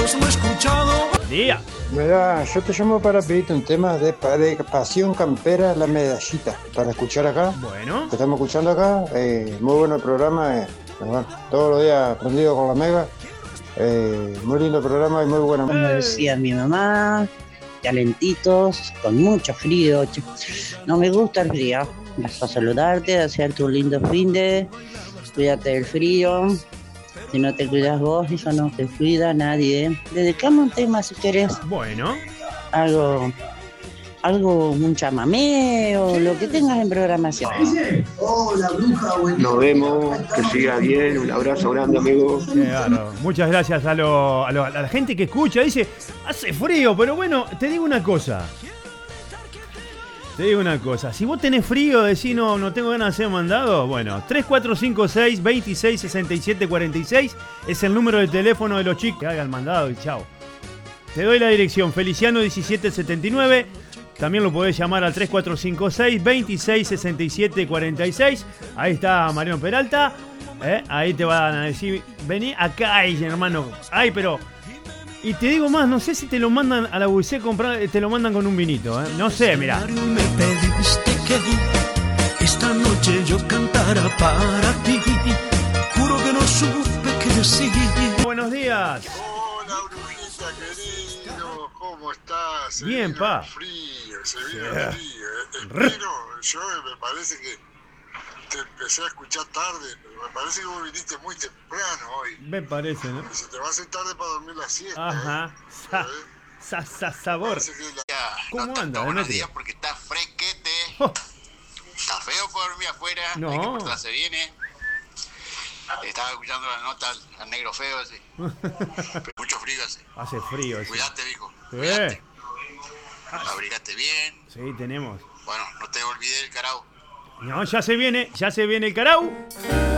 lejos lo he escuchado. Día. Mira, yo te llamo para pedirte un tema de Pasión Campera, La Medallita, para escuchar acá. Bueno. Te estamos escuchando acá, muy bueno el programa, bueno, todos los días aprendido con la Mega. Muy lindo programa y muy bueno. Como decía mi mamá, calentitos, con mucho frío. No me gusta el frío. Vas a saludarte, a hacerte un lindo fin de. Cuídate del frío. Si no te cuidas vos, eso no te cuida nadie. Dedicame un tema si querés. Bueno. Algo, un chamamé o lo que tengas en programación. Hola, bruja, Nos vemos, que siga bien, un abrazo grande, amigo. Claro. Muchas gracias a la gente que escucha. Dice, hace frío, pero bueno, te digo una cosa. Si vos tenés frío, decís no tengo ganas de hacer mandado. Bueno, 3456 26 67 46 es el número de teléfono de los chicos que hagan mandado y chao. Te doy la dirección, Feliciano 1779. También lo podés llamar al 3456 26 67 46. Ahí está Mariano Peralta. Ahí te van a decir, vení acá, hermano. Ay, pero... Y te digo más, no sé si te lo mandan a la bucé comprar, te lo mandan con un vinito, No sé, mirá. Me pediste que esta noche yo cantara para ti. Juro que no supe qué decir. Buenos días. Hola, brujita querido, ¿cómo estás? Se Bien, vino pa. el frío, se vino el frío. Pero yo me parece que te empecé a escuchar tarde, pero me parece que vos viniste muy temprano hoy. Me parece, ¿no? Y se te va a hacer tarde para dormir la siesta. Ajá. Sabor. ¿Cómo anda, Buenos Demetrio? días porque está fresquete. Oh. Está feo por dormir afuera. No. Hay que portarse bien, Estaba escuchando la nota al negro feo ese. Mucho frío hace. Hace frío, sí. Cuídate, viejo. Sí. Cuídate. Abrigate bien. Sí, tenemos. Bueno, no te olvides del carao. No, ya se viene el carau.